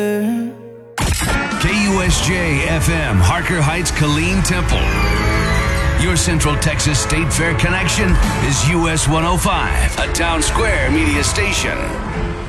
KUSJ FM, Harker Heights, Killeen Temple. Your Central Texas State Fair connection is US 105, a Town Square media station.